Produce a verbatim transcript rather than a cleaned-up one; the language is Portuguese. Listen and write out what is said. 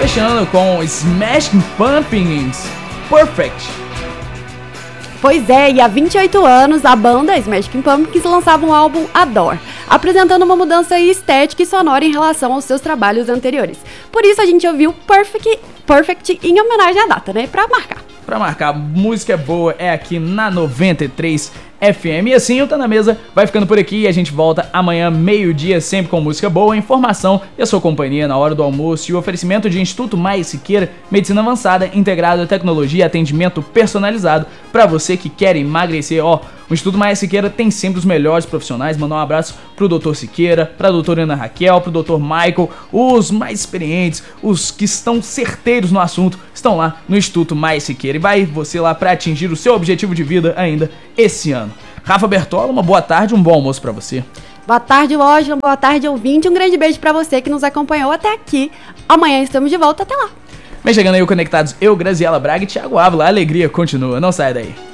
fechando com Smashing Pumpkins, Perfect. Pois é, e há vinte e oito anos a banda Smashing Pumpkins lançava um álbum Adore, apresentando uma mudança estética e sonora em relação aos seus trabalhos anteriores. Por isso a gente ouviu Perfect, Perfect em homenagem à data, né? Pra marcar. Pra marcar, música boa é aqui na noventa e três F M. E assim, o Tá Na Mesa vai ficando por aqui e a gente volta amanhã, meio-dia, sempre com música boa, informação e a sua companhia na hora do almoço e o oferecimento de Instituto Maia Siqueira, medicina avançada, integrada, tecnologia e atendimento personalizado para você que quer emagrecer. Ó, o Instituto Maia Siqueira tem sempre os melhores profissionais. Mandar um abraço pro doutor Siqueira, pra doutora Ana Raquel, pro doutor Michael, os mais experientes, os que estão certeiros no assunto, estão lá no Instituto Maia Siqueira. E vai você lá para atingir o seu objetivo de vida ainda esse ano. Rafa Bertola, uma boa tarde, um bom almoço pra você. Boa tarde, Loja, boa tarde, ouvinte. Um grande beijo pra você que nos acompanhou até aqui. Amanhã estamos de volta, até lá. Vem chegando aí o Conectados, eu, Graziela Braga e Thiago Ávila. A alegria continua, não sai daí.